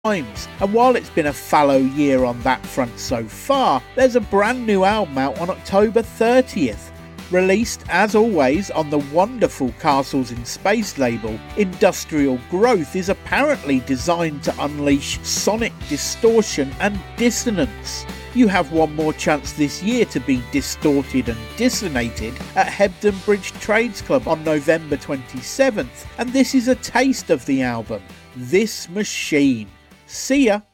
times. And while it's been a fallow year on that front so far, there's a brand new album out on October 30th. Released, as always, on the wonderful Castles in Space label, Industrial Growth is apparently designed to unleash sonic distortion and dissonance. You have one more chance this year to be distorted and dissonated at Hebden Bridge Trades Club on November 27th, and this is a taste of the album, This Machine. See ya!